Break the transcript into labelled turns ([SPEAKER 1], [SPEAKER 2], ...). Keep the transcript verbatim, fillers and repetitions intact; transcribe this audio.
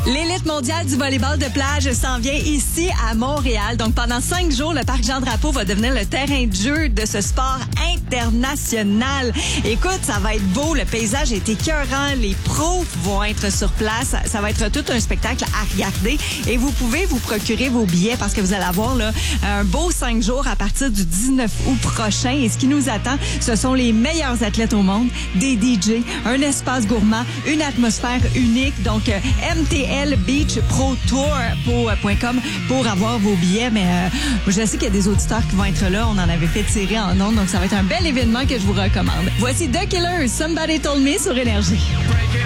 [SPEAKER 1] L'élite mondiale du volleyball de plage s'en vient ici à Montréal. Donc, pendant cinq jours, le parc Jean-Drapeau va devenir le terrain de jeu de ce sport international. Écoute, ça va être beau. Le paysage est écœurant. Les pros vont être sur place. Ça va être tout un spectacle à regarder. Et vous pouvez vous procurer vos billets parce que vous allez avoir là, un beau cinq jours à partir du dix-neuf août prochain. Et ce qui nous attend, ce sont les meilleurs athlètes au monde, des D J, un espace gourmand, une atmosphère unique. Donc, M T L Beach Pro Tour point com pour avoir vos billets. Mais euh, je sais qu'il y a des auditeurs qui vont être là. On en avait fait tirer en ondes. Donc, ça va être un bel événement que je vous recommande. Voici The Killers, Somebody Told Me sur Énergie.